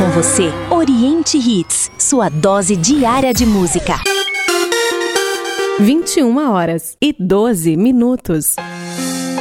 com você. Oriente Hits, sua dose diária de música. 21h12.